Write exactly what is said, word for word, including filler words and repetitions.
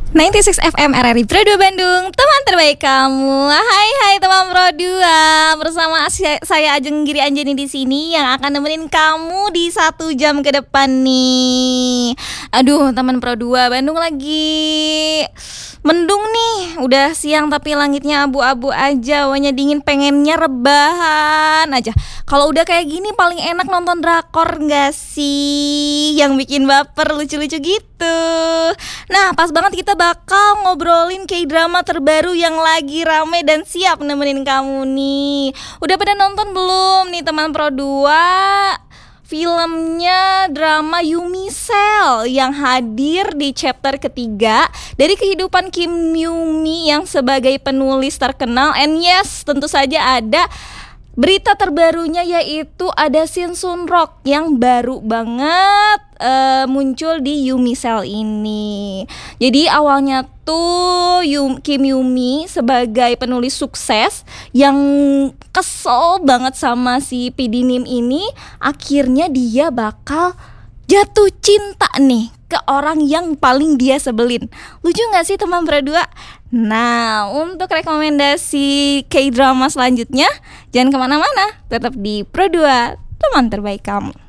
sembilan puluh enam F M R R I Pro dua Bandung, teman terbaik kamu. Hai hai teman Pro dua, bersama si- saya Ajeng Giri Anjani di sini yang akan nemenin kamu di satu jam ke depan nih. Aduh, teman Pro dua, Bandung lagi mendung nih. Udah siang tapi langitnya abu-abu aja, hawanya dingin, pengennya rebahan aja. Kalau udah kayak gini paling enak nonton drakor nggak sih? Yang bikin baper lucu-lucu gitu. Nah, pas banget kita bakal ngobrolin K-drama terbaru yang lagi rame dan siap nemenin kamu nih. Udah pada nonton belum nih teman Pro dua? Filmnya drama Yumi Cell yang hadir di chapter ketiga dari kehidupan Kim Yumi yang sebagai penulis terkenal. And yes, tentu saja ada berita terbarunya, yaitu ada Shin Sun Rock yang baru banget uh, muncul di Yumi Cell ini. Jadi awalnya tuh Yum, Kim Yumi sebagai penulis sukses yang kesel banget sama si P D Nim ini, akhirnya dia bakal jatuh cinta nih ke orang yang paling dia sebelin. Lucu gak sih teman berdua? Nah, untuk rekomendasi K-drama selanjutnya, jangan kemana-mana, tetap di Pro dua, teman terbaik kamu.